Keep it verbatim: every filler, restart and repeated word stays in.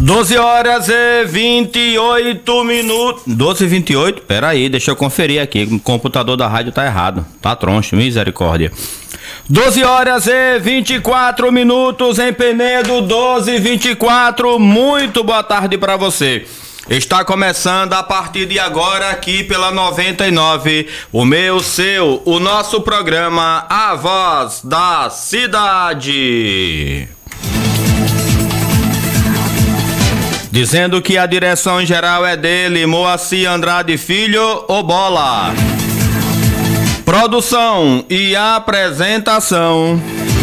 doze horas e vinte e oito minutos. doze e vinte e oito? Pera aí, deixa eu conferir aqui. O computador da rádio tá errado. Tá troncho, misericórdia. doze horas e vinte e quatro minutos em Penedo, doze e vinte e quatro. Muito boa tarde pra você. Está começando a partir de agora aqui pela noventa e nove, o meu, seu, o nosso programa A Voz da Cidade. Dizendo que a direção geral é dele, Moacir Andrade Filho, o Bola. Produção e apresentação,